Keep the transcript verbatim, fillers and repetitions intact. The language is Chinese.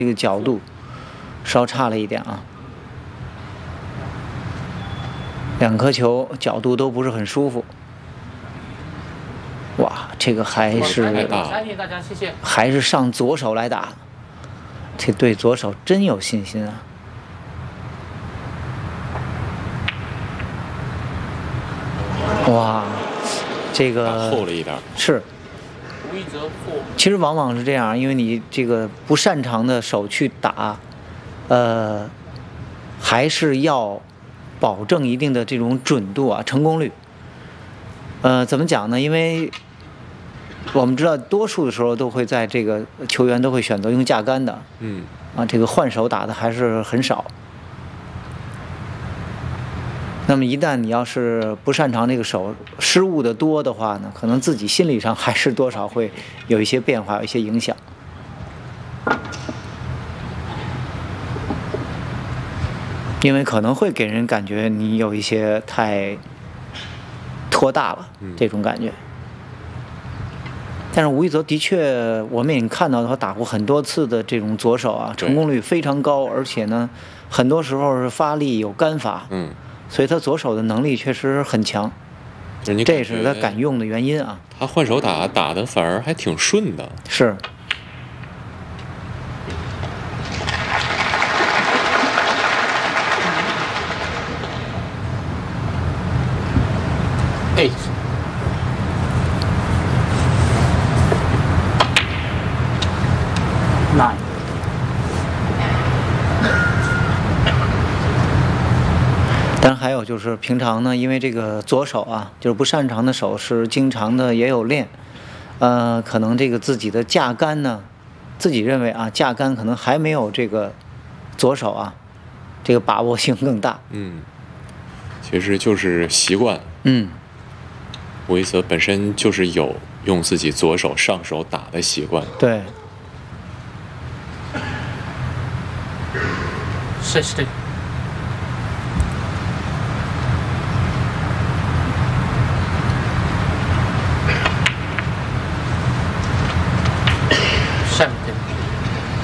这个角度稍差了一点啊。两颗球角度都不是很舒服。哇，这个还是还是上左手来打，这对左手真有信心啊。 哇，这个厚了一点， 是。其实往往是这样，因为你这个不擅长的手去打，呃，还是要保证一定的这种准度啊，成功率。呃，怎么讲呢？因为我们知道，多数的时候都会在这个球员都会选择用架杆的， 嗯， 啊，这个换手打的还是很少。 那么一旦你要是不擅长这个手，失误的多的话呢，可能自己心理上还是多少会有一些变化，有一些影响。因为可能会给人感觉你有一些太拖大了这种感觉。但是吴亦泽的确，我们也看到他打过很多次的这种左手啊，成功率非常高，而且呢，很多时候是发力有杆法。 嗯。 所以他左手的能力确实很强，这是他敢用的原因啊。 他换手打打的反而还挺顺的。 是。 哎。nine。 当然还有就是平常呢，因为这个左手啊，就是不擅长的手是经常的也有练，呃，可能这个自己的架杆呢，自己认为啊，架杆可能还没有这个左手啊，这个把握性更大。 嗯，其实就是习惯。 嗯， 吴亦泽本身就是有用自己左手上手打的习惯。 对。 sixty。